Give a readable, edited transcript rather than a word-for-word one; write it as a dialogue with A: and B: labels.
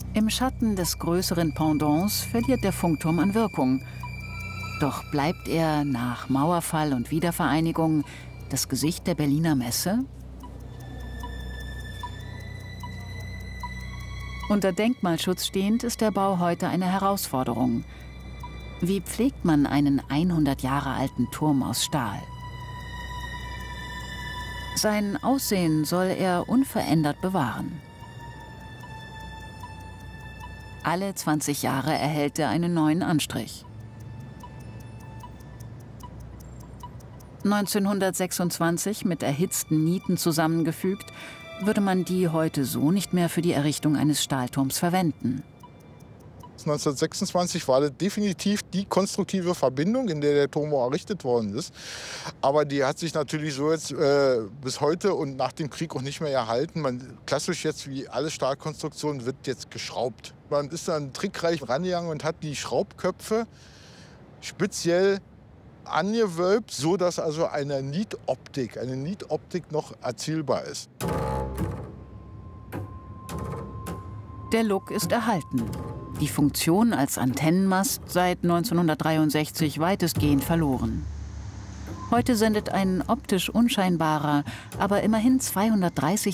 A: Im Schatten des größeren Pendants verliert der Funkturm an Wirkung. Doch bleibt er nach Mauerfall und Wiedervereinigung das Gesicht der Berliner Messe? Unter Denkmalschutz stehend ist der Bau heute eine Herausforderung. Wie pflegt man einen 100 Jahre alten Turm aus Stahl? Sein Aussehen soll er unverändert bewahren. Alle 20 Jahre erhält er einen neuen Anstrich. 1926 mit erhitzten Nieten zusammengefügt, würde man die heute so nicht mehr für die Errichtung eines Stahlturms verwenden.
B: 1926 war das definitiv die konstruktive Verbindung, in der der Turm errichtet worden ist. Aber die hat sich natürlich so jetzt bis heute und nach dem Krieg auch nicht mehr erhalten. Klassisch jetzt wie alle Stahlkonstruktionen wird jetzt geschraubt. Man ist dann trickreich rangegangen und hat die Schraubköpfe speziell angewölbt, so dass also eine Nietoptik noch erzielbar ist.
A: Der Look ist erhalten. Die Funktion als Antennenmast seit 1963 weitestgehend verloren. Heute sendet ein optisch unscheinbarer, aber immerhin 230